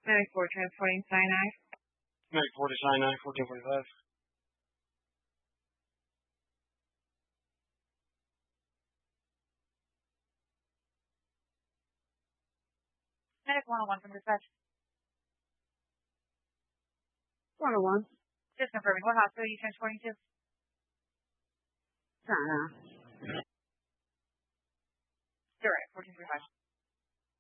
Medic 4 transporting Sinai. Medic 4 to Sinai, 1445. Medic 101 from dispatch. 101. Just confirming. What hospital are you transporting to? Sinai. Direct, 1445.